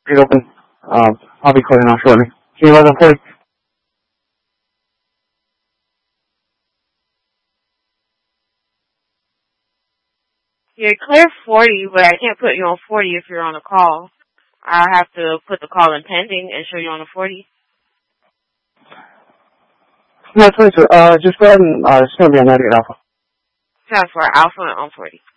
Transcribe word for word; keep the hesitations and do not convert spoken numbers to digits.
Street open. Um, I'll be clearing out shortly. See you eleven forty. You're clear forty, but I can't put you on forty if you're on a call. I have to put the call in pending and show you on a forty. No, please, sir. Uh, just go ahead and, uh, it's going to be on ninety-eight Alpha. Sounds for Alpha on forty.